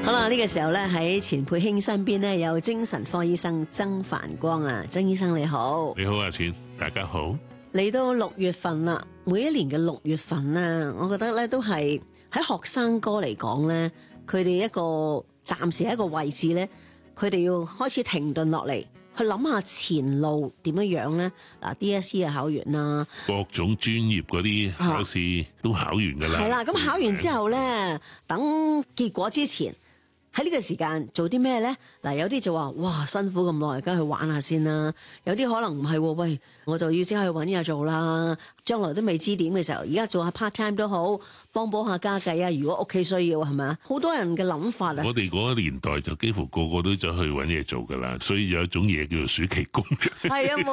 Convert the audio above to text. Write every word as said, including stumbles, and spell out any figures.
好啦，呢、這個時候咧喺錢佩卿身邊咧有精神科醫生曾繁光啊，曾醫生你好。 你好啊，錢，大家好。 嚟到六月份啦，每一年嘅六月份咧，我覺得咧都係喺學生哥嚟講咧，佢哋一個暫時一個位置咧，佢哋要開始停頓落嚟，去諗下前路點樣樣咧。嗱 D S E 啊考完啦， 各種專業嗰啲考試都考完噶啦。 係啦，咁考完之後咧，等結果之前。喺呢個時間做啲咩呢？嗱，有啲就話哇辛苦咁耐，而家去玩下先啦。有啲可能唔係喎，喂，我就要即刻去揾嘢做啦。將來都未知點嘅時候，而家做下 part time 都好，幫補下家計啊。如果屋企需要係咪啊？好多人嘅諗法啊。 我哋嗰個年代就幾乎個個都走去揾嘢做噶啦，所以有一種嘢叫做暑期工。 係啊。